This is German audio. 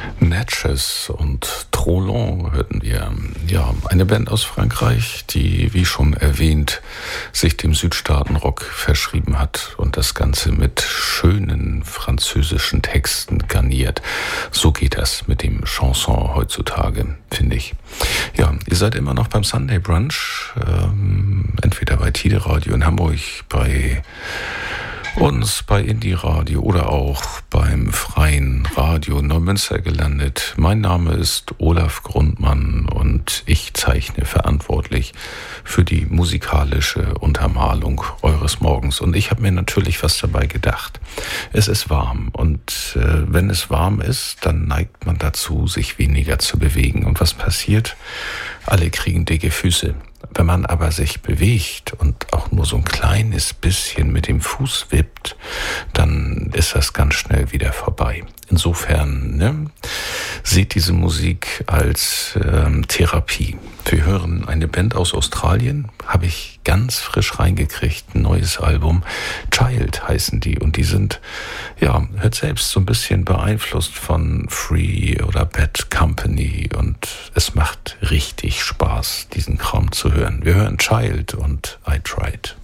Natchez und Trollon hörten wir. Ja, eine Band aus Frankreich, die, wie schon erwähnt, sich dem Südstaatenrock verschrieben hat und das Ganze mit schönen französischen Texten garniert. So geht das mit dem Chanson heutzutage, finde ich. Ja, ihr seid immer noch beim Sunday Brunch, entweder bei Tide Radio in Hamburg, bei uns bei Indie Radio oder auch beim Freien Radio Neumünster gelandet. Mein Name ist Olaf Grundmann und ich zeichne verantwortlich für die musikalische Untermalung eures Morgens. Und ich habe mir natürlich was dabei gedacht. Es ist warm und wenn es warm ist, dann neigt man dazu, sich weniger zu bewegen. Und was passiert? Alle kriegen dicke Füße. Wenn man aber sich bewegt und auch nur so ein kleines bisschen mit dem Fuß wippt, dann ist das ganz schnell wieder vorbei. Insofern seht diese Musik als Therapie. Wir hören eine Band aus Australien, habe ich ganz frisch reingekriegt, ein neues Album. Child heißen die und die sind, ja, hört selbst, so ein bisschen beeinflusst von Free oder Bad Company und es macht richtig Spaß, diesen Kram zu hören. Wir hören Child und I Tried.